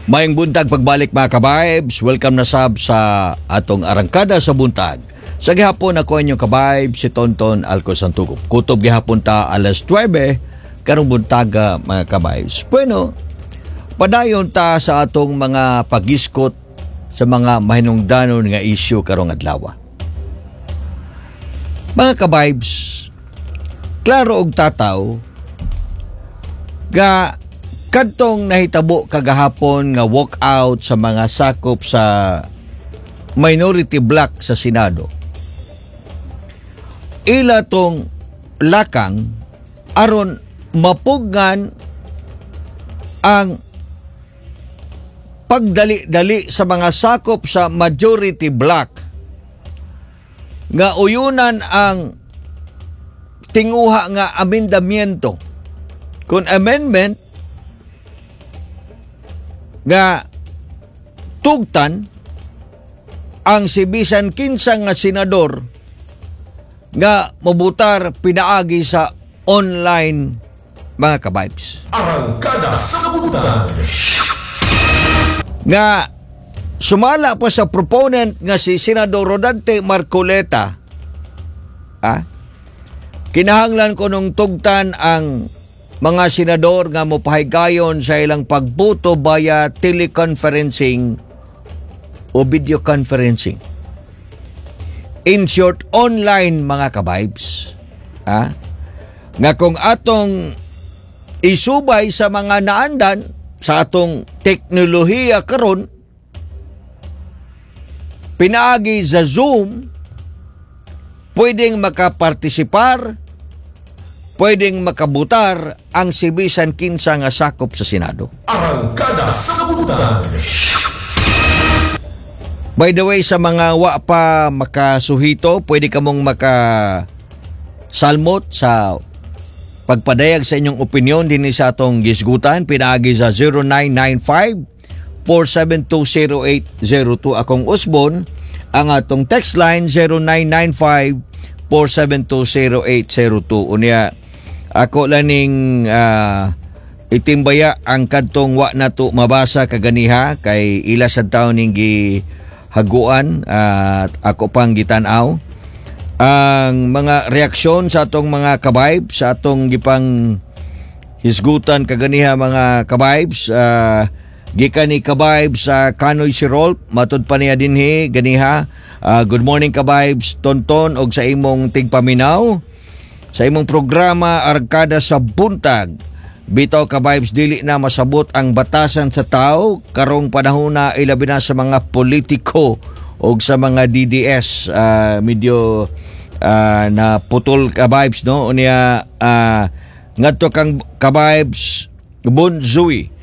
Maayong buntag pagbalik mga ka-vibes. Welcome na sab sa atong arangkada sa buntag. Sa gihapon ako inyong ka-vibes si Tonton Alco Santugup. Kutob gihapon ta alas 9 karong buntaga mga ka-vibes. Bueno, padayon ta sa atong mga pagiskot sa mga mahinungdanon nga issue karong adlaw. Mga ka-vibes, klaro og tataw ga kadtong nahitabo kagahapon nga walkout sa mga sakop sa minority bloc sa Senado. Ila tong lakang aron mapugnan ang pagdali-dali sa mga sakop sa majority bloc nga uyunan ang tinguha nga amendamiento kung amendment nga tugtan ang si bisan kinsa nga senador nga mabutar pinaagi sa online mga ka-vibes. Arangkada sa buntag. Nga sumala pa sa proponent nga si Senador Rodante Marcoleta. Kinahanglan ko nung tugtan ang mga senador nga mopahigayon sa ilang pagboto via teleconferencing o video conferencing. In short, online mga ka-vibes. Nga kung atong isubay sa mga naandan sa atong teknolohiya karon, pinaagi sa Zoom, pwedeng makapartisipar, pwedeng makabutar ang si bisan kinsa nga sakop sa Senado. Arangkada sa buntag. By the way, sa mga wa pa makasuhito, pwede ka mong makasalmot sa pagpadayag sa inyong opinyon din sa atong gisgutan. Pinaagi sa 0995-4720802. Akong Usbon, ang atong text line 0995-4720802. Unya, ako laning itimbaya ang kadtong wa nato mabasa kaganiha kay ila sa taon ning gihaguan at ako pang gitanaw ang mga reaksyon sa atong mga ka-vibes sa atong gipang hisgutan kaganiha mga ka-vibes. Gikan ni ka-vibes sa Kanoy Sirol, matud pa niya dinhi ganiha. Good morning ka-vibes Tonton og sa imong tigpaminaw sa imong programa Arangkada sa Buntag. Bitaw ka-vibes, dili na masabot ang batasan sa tao karong panahon na ilabi na sa mga politiko o sa mga DDS. Medyo na putol ka-vibes, no? Unya ngadto kang ka-vibes Bonzui